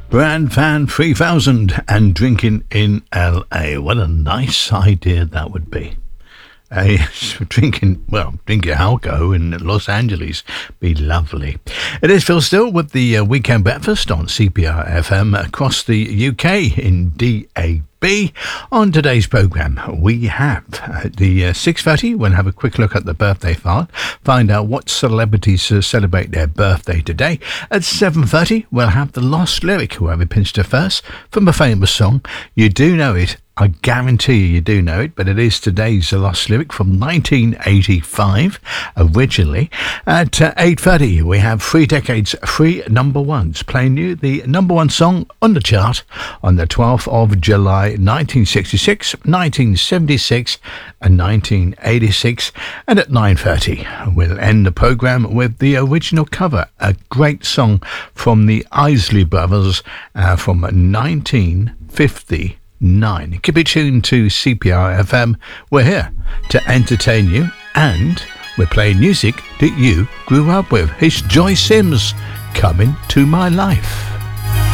Brand Fan 3000 and Drinking in LA. What a nice idea that would be. Drinking alcohol in Los Angeles be lovely. It is Phil Still with the Weekend Breakfast on CPR FM across the UK in DAB. On today's programme, we have the 6:30. We'll have a quick look at the birthday file, find out what celebrities celebrate their birthday today. At 7:30, we'll have the lost lyric, whoever pinched it first, from a famous song. You do know it. I guarantee you do know it, but it is today's lost lyric from 1985 originally. At 8:30, we have 3 decades, 3 number ones, playing you the number one song on the chart on the 12th of July, 1966, 1976 and 1986. And at 9:30, we'll end the programme with the original cover, a great song from the Isley Brothers from 1959. Keep it tuned to CPR FM. We're here to entertain you, and we're playing music that you grew up with. It's Joy Sims, Coming to My Life.